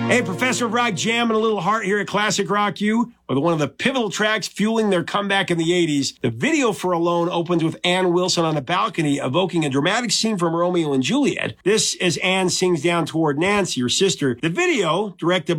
Hey, Professor Rock Jam and a little heart here at Classic Rock U with one of the pivotal tracks fueling their comeback in the 80s. The video for Alone opens with Ann Wilson on a balcony evoking a dramatic scene from Romeo and Juliet. This as Ann sings down toward Nancy, her sister. The video, directed